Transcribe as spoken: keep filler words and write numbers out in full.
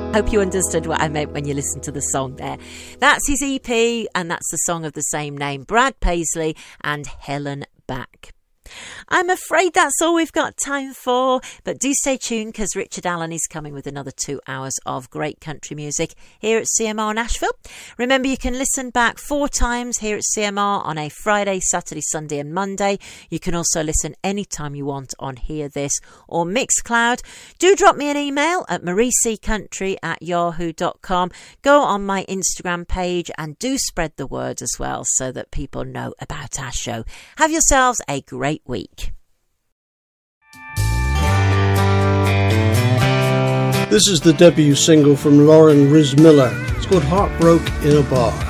Hope you understood what I meant when you listened to the song there. That's his E P, and that's the song of the same name, Brad Paisley and Helen Back. I'm afraid that's all we've got time for, but do stay tuned because Richard Allen is coming with another two hours of great country music here at C M R Nashville. Remember, you can listen back four times here at C M R on a Friday, Saturday, Sunday and Monday. You can also listen anytime you want on Hear This or Mixcloud. Do drop me an email at mariecountry at yahoo dot com. Go on my Instagram page and do spread the word as well so that people know about our show. Have yourselves a great week. This is the debut single from Lauren Riz Miller. It's called Heartbroke in a Bar.